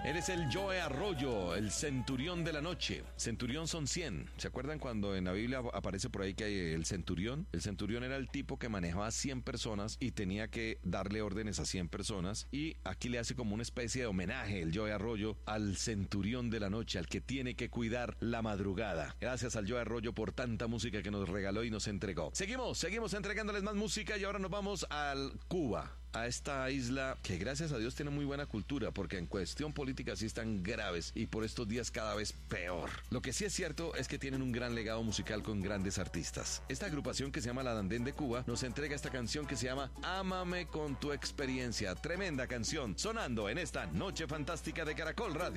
Eres el Joe Arroyo, el centurión de la noche. Centurión son 100. ¿Se acuerdan cuando en la Biblia aparece por ahí que hay el centurión? El centurión era el tipo que manejaba 100 personas y tenía que darle órdenes a 100 personas. Y aquí le hace como una especie de homenaje el Joe Arroyo al centurión de la noche, al que tiene que cuidar la madrugada. Gracias al Joe Arroyo por tanta música que nos regaló y nos entregó. Seguimos entregándoles más música y ahora nos vamos al Cuba. A esta isla que gracias a Dios tiene muy buena cultura, porque en cuestión política sí están graves y por estos días cada vez peor. Lo que sí es cierto es que tienen un gran legado musical con grandes artistas. Esta agrupación que se llama La Dandén de Cuba nos entrega esta canción que se llama Ámame con tu experiencia. Tremenda canción sonando en esta noche fantástica de Caracol Radio.